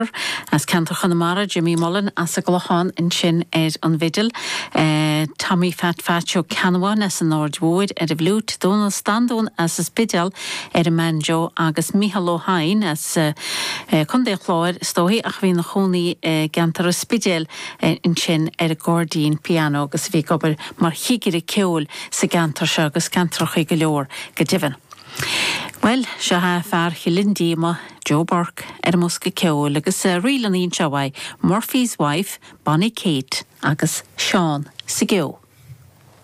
As cantar Connemara, Jimmy Mullen, as a Glochan in Chin Ed on Vigil, Tommy Fatcho Canwan as an Ord Wood, Ed of Lute, Donald Standon as a Spidel, Ed a Manjo, Agus Mihalo Hain as Conde Cloyd, Stohi, Achvin Honi, Gantar Spidel in Chin Ed a Gordine piano, Gus Vicober, Marhigiri Keol, Segantar Shagus, Cantar Higalor, Gedivan. Well, se ha fear Chilindíma, Joe Burke, Muska Ceol, agus Rilan Ín Shawai, Murphy's wife, Bonnie Kate, agus Sean Sigeo.